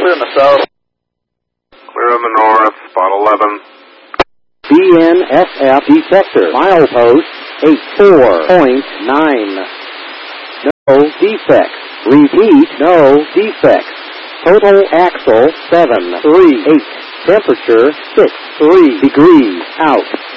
clear in the south. Clear in the north, spot 11. BNSF detector, milepost 84.9. No defects. Repeat, no defects. Total axle 738. Temperature 63 degrees out.